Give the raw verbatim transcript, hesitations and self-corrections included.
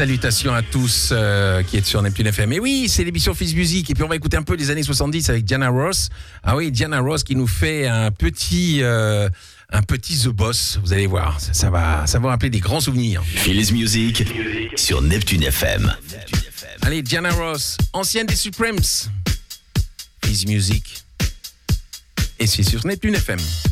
Salutations à tous euh, qui êtes sur Neptune F M. Et oui, c'est l'émission Fizz Music. Et puis on va écouter un peu des années soixante-dix avec Diana Ross. Ah oui, Diana Ross qui nous fait un petit, euh, un petit The Boss. Vous allez voir, ça, ça va, ça va rappeler des grands souvenirs. Fizz Music sur Neptune F M. Allez, Diana Ross, ancienne des Supremes. Fizz Music. Et c'est sur Neptune F M.